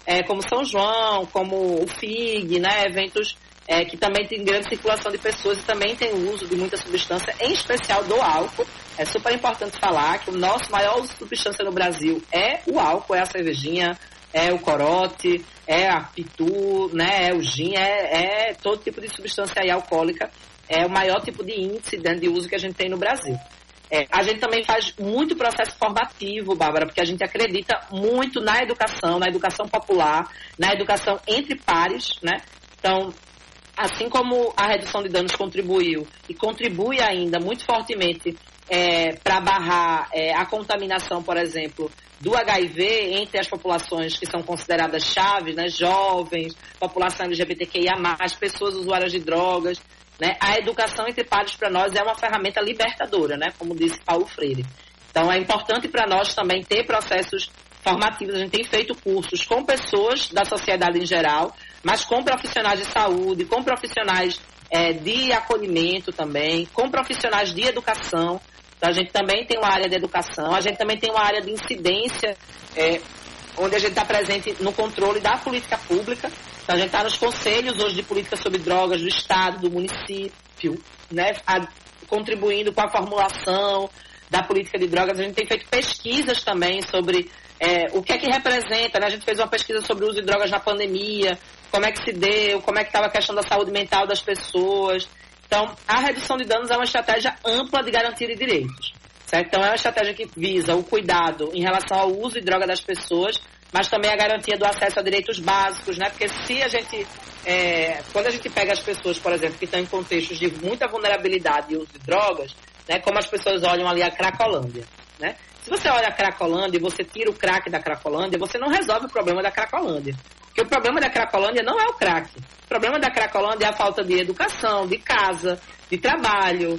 como São João, como o FIG, né? Eventos que também tem grande circulação de pessoas e também tem o uso de muita substância, em especial do álcool. É super importante falar que o nosso maior uso de substância no Brasil é o álcool, é a cervejinha, é o corote, é a pitu, né? É o gin, é todo tipo de substância aí alcoólica. É o maior tipo de índice de uso que a gente tem no Brasil. A gente também faz muito processo formativo, Bárbara, porque a gente acredita muito na educação popular, na educação entre pares, né? Então, assim como a redução de danos contribuiu e contribui ainda muito fortemente para barrar a contaminação, por exemplo, do HIV entre as populações que são consideradas chaves, né? Jovens, população LGBTQIA+, pessoas usuárias de drogas, né? A educação entre pares para nós é uma ferramenta libertadora, né? Como disse Paulo Freire. Então é importante para nós também ter processos formativos. A gente tem feito cursos com pessoas da sociedade em geral, mas com profissionais de saúde, com profissionais de acolhimento também, com profissionais de educação. Então a gente também tem uma área de educação, a gente também tem uma área de incidência, onde a gente está presente no controle da política pública. Então a gente está nos conselhos hoje de política sobre drogas do Estado, do município, né, contribuindo com a formulação da política de drogas. A gente tem feito pesquisas também sobre o que é que representa, né? A gente fez uma pesquisa sobre o uso de drogas na pandemia, como é que se deu, como é que estava a questão da saúde mental das pessoas. Então, a redução de danos é uma estratégia ampla de garantia de direitos, certo? Então, é uma estratégia que visa o cuidado em relação ao uso de droga das pessoas, mas também a garantia do acesso a direitos básicos, né? Porque se a gente, quando a gente pega as pessoas, por exemplo, que estão em contextos de muita vulnerabilidade e uso de drogas, né? Como as pessoas olham ali a Cracolândia, né? Se você olha a Cracolândia e você tira o crack da Cracolândia, você não resolve o problema da Cracolândia. Porque o problema da Cracolândia não é o crack. O problema da Cracolândia é a falta de educação, de casa, de trabalho,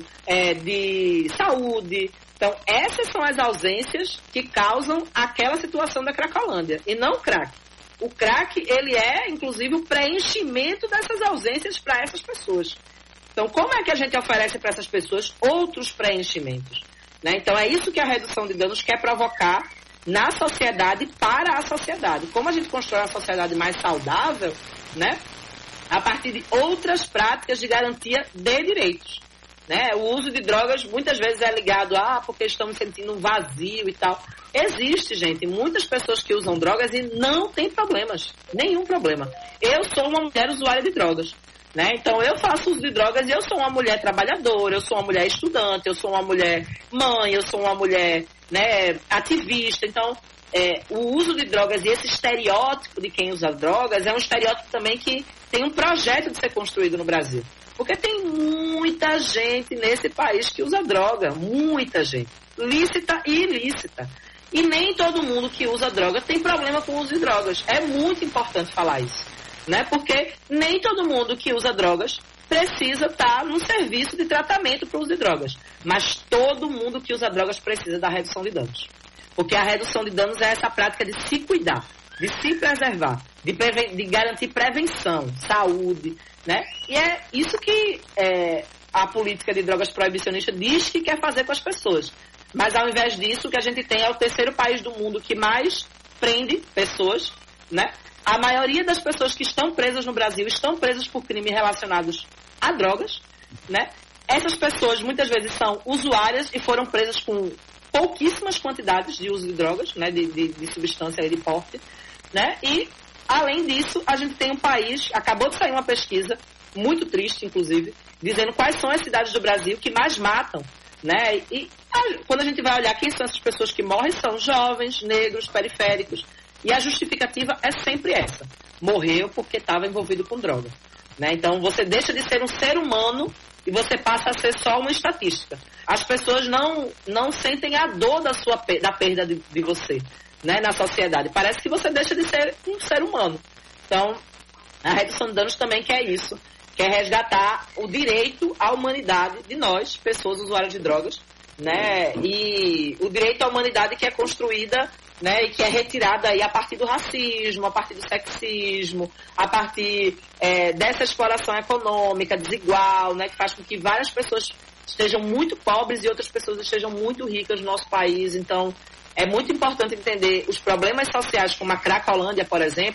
de saúde. Então, essas são as ausências que causam aquela situação da Cracolândia, e não o crack. O crack, ele é, inclusive, o preenchimento dessas ausências para essas pessoas. Então, como é que a gente oferece para essas pessoas outros preenchimentos? Né? Então, é isso que a redução de danos quer provocar na sociedade, para a sociedade. Como a gente constrói uma sociedade mais saudável, né? A partir de outras práticas de garantia de direitos. Né? O uso de drogas muitas vezes é ligado porque estamos sentindo um vazio e tal. Existe, gente, muitas pessoas que usam drogas e não tem problemas, nenhum problema. Eu sou uma mulher usuária de drogas, né? Então eu faço uso de drogas e eu sou uma mulher trabalhadora, eu sou uma mulher estudante, eu sou uma mulher mãe, eu sou uma mulher, né, ativista. Então o uso de drogas e esse estereótipo de quem usa drogas é um estereótipo também que tem um projeto de ser construído no Brasil. Porque tem muita gente nesse país que usa droga, muita gente, lícita e ilícita. E nem todo mundo que usa droga tem problema com o uso de drogas. É muito importante falar isso, né? Porque nem todo mundo que usa drogas precisa estar num serviço de tratamento para o uso de drogas. Mas todo mundo que usa drogas precisa da redução de danos. Porque a redução de danos é essa prática de se cuidar, de se preservar, de garantir prevenção, saúde, né? E é isso que a política de drogas proibicionista diz que quer fazer com as pessoas. Mas ao invés disso, o que a gente tem é o terceiro país do mundo que mais prende pessoas, né? A maioria das pessoas que estão presas no Brasil estão presas por crimes relacionados a drogas, né? Essas pessoas muitas vezes são usuárias e foram presas com pouquíssimas quantidades de uso de drogas, né? De substância de porte, né? E além disso, a gente tem um país, acabou de sair uma pesquisa, muito triste, inclusive, dizendo quais são as cidades do Brasil que mais matam, né? E quando a gente vai olhar quem são essas pessoas que morrem, são jovens, negros, periféricos. E a justificativa é sempre essa. Morreu porque estava envolvido com droga, né? Então, você deixa de ser um ser humano e você passa a ser só uma estatística. As pessoas não sentem a dor da perda de você, né, na sociedade. Parece que você deixa de ser um ser humano. Então, a redução de danos também quer isso. Quer resgatar o direito à humanidade de nós, pessoas usuárias de drogas, né? E o direito à humanidade que é construída, né, e que é retirada aí a partir do racismo, a partir do sexismo, a partir dessa exploração econômica desigual, né, que faz com que várias pessoas estejam muito pobres e outras pessoas estejam muito ricas no nosso país. Então, é muito importante entender os problemas sociais, como a Cracolândia, por exemplo,